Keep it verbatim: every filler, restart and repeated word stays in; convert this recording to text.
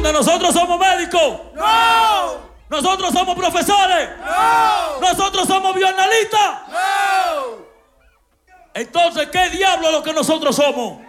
Donde nosotros somos médicos. ¡No! Nosotros somos profesores. ¡No! Nosotros somos bioanalistas. ¡No! Entonces, ¿qué diablo es lo que nosotros somos?